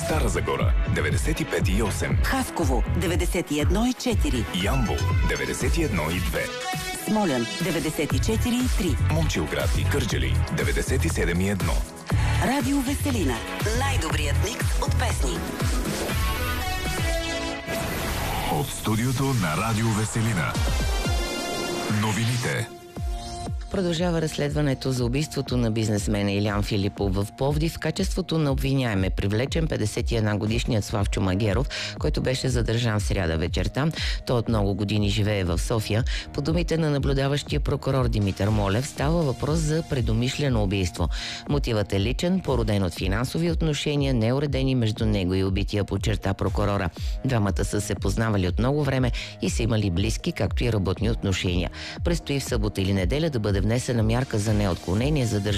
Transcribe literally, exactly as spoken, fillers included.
Стара Загора деветдесет и пет и осем, Хасково деветдесет и едно и четири, Ямбол деветдесет и едно и две, Смолян деветдесет и четири и три, Момчилград и Кърджали деветдесет и седем и едно. Радио Веселина. Най-добрият микс от песни. От студиото на Радио Веселина. Новините. Продължава разследването за убийството на бизнесмена Илян Филипов в Пловдив. В качеството на обвиняем е привлечен петдесет и една годишният Славчо Магеров, който беше задържан в сряда вечерта. Той от много години живее в София. По думите на наблюдаващия прокурор Димитър Молев, става въпрос за предумишлено убийство. Мотивът е личен, породен от финансови отношения, неуредени между него и убития, подчерта прокурора. Двамата са се познавали от много време и са имали близки, както и работни отношения. Предстои в събота или неделя да бъде внесена мярка за неотклонение за